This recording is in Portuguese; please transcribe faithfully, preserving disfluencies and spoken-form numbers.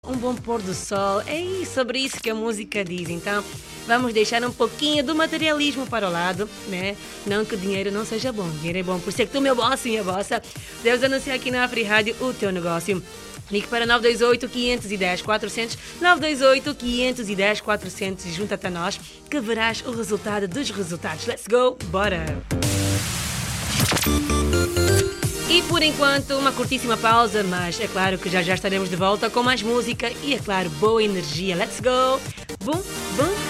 Um bom pôr do sol, é sobre isso que a música diz. Então, vamos deixar um pouquinho do materialismo para o lado, né? Não que o dinheiro não seja bom, o dinheiro é bom. Por isso é que tu, meu boss, minha bossa, deves anunciar aqui na Afri Rádio o teu negócio. Ligue para nove dois oito, quinhentos e dez, quatrocentos, nove dois oito, quinhentos e dez, quatrocentos e junta-te a nós que verás o resultado dos resultados. Let's go, bora! E por enquanto, uma curtíssima pausa, mas é claro que já já estaremos de volta com mais música e, é claro, boa energia. Let's go! Bum, bum!